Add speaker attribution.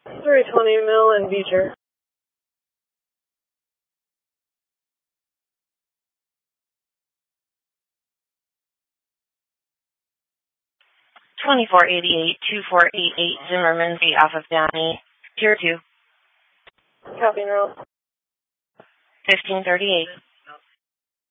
Speaker 1: 320 Mill and Beecher.
Speaker 2: (2488-2488) Zimmerman Street off of Downey. Tier 2.
Speaker 1: Copy and roll.
Speaker 2: 1538.